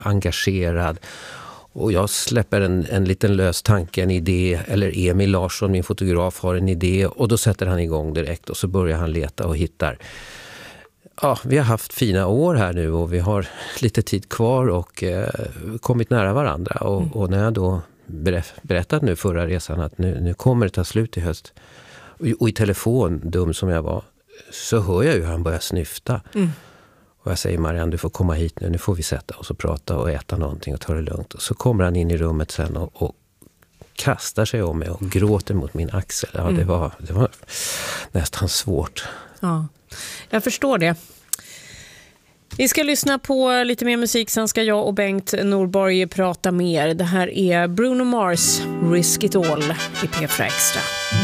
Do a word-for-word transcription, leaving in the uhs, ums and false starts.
engagerad. Och jag släpper en, en liten lös tanke, en idé, eller Emil Larsson, min fotograf, har en idé och då sätter han igång direkt och så börjar han leta och hittar. Ja, vi har haft fina år här nu och vi har lite tid kvar och eh, kommit nära varandra. Och, mm. och när jag då berättade nu förra resan att nu, nu kommer det ta slut i höst. Och, och i telefon, dum som jag var, så hör jag ju hur han börjar snyfta. Mm. Och jag säger, Marianne, du får komma hit nu. Nu får vi sätta oss och prata och äta någonting och ta det lugnt. Och så kommer han in i rummet sen och, och kastar sig om mig och gråter mot min axel. Ja, mm. det, var, det var nästan svårt. Ja, jag förstår det. Vi ska lyssna på lite mer musik, sen ska jag och Bengt Norborg prata mer. Det här är Bruno Mars, Risk It All i P fyra Extra.